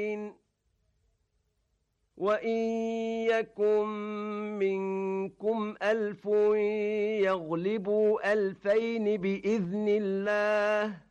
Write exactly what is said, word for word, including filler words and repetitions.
وَإِن يَكُن مِّنكُمْ أَلْفٌ يَغْلِبُوا أَلْفَيْنِ بِإِذْنِ اللَّهِ